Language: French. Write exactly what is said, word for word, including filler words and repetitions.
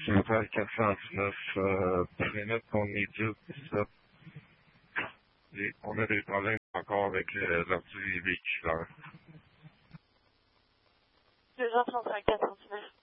Central quatre cent neuf, euh, périmètre qu'on est dix, ça. Et on a des problèmes encore avec euh, l'ordi véhiculaire. deux cent trente-cinq, quatre cent neuf.